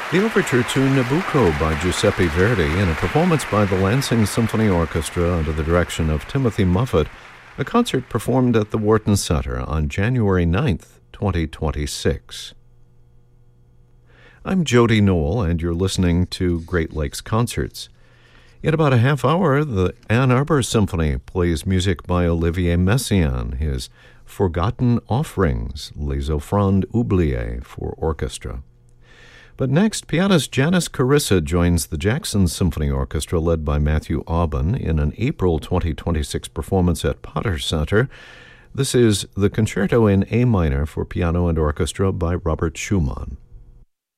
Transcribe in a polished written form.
The overture to Nabucco by Giuseppe Verdi in a performance by the Lansing Symphony Orchestra under the direction of Timothy Muffet, a concert performed at the Wharton Center on January 9th, 2026. I'm Jody Knoll, and you're listening to Great Lakes Concerts. In about a half hour, the Ann Arbor Symphony plays music by Olivier Messiaen, his Forgotten Offerings, Les Offrandes Oubliées for orchestra. But next, pianist Janice Carissa joins the Jackson Symphony Orchestra led by Matthew Aubin in an April 2026 performance at Potter Center. This is the Concerto in A minor for piano and orchestra by Robert Schumann.